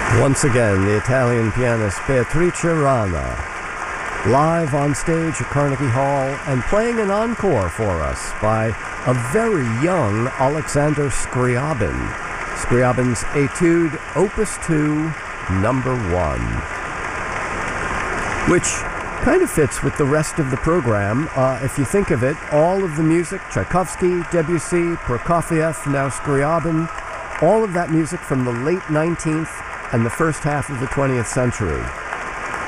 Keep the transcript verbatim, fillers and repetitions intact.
Once again, the Italian pianist Beatrice Rana, live on stage at Carnegie Hall and playing an encore for us by a very young Alexander Scriabin. Scriabin's Etude Opus two, number one, which kind of fits with the rest of the program. Uh, if you think of it, all of the music, Tchaikovsky, Debussy, Prokofiev, now Scriabin, all of that music from the late nineteenth and the first half of the twentieth century.